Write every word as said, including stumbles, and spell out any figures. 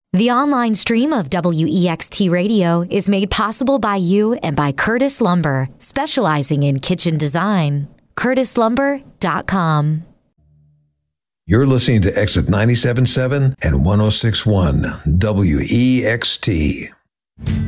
The online stream of W E X T Radio is made possible by you and by Curtis Lumber, specializing in kitchen design. curtis lumber dot com. You're listening to Exit ninety-seven point seven and one oh six point one W E X T.